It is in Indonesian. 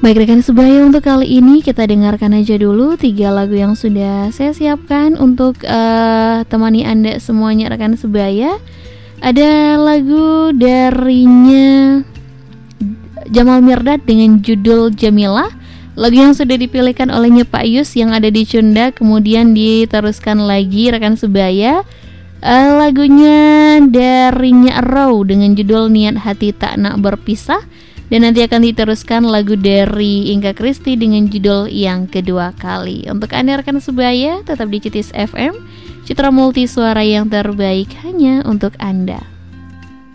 Baik rekan sebaya, untuk kali ini kita dengarkan aja dulu 3 lagu yang sudah saya siapkan untuk temani Anda semuanya rekan sebaya. Ada lagu darinya Jamal Mirdad dengan judul Jamilah. Lagu yang sudah dipilihkan olehnya Pak Yus yang ada di Cunda, kemudian diteruskan lagi rekan sebaya. Lagunya darinya Raw dengan judul Niat Hati Tak Nak Berpisah. Dan nanti akan diteruskan lagu dari Inka Kristi dengan judul Yang Kedua Kali. Untuk Anda rekan sebaya, tetap di Citis FM, Citra Multi Suara yang terbaik hanya untuk Anda.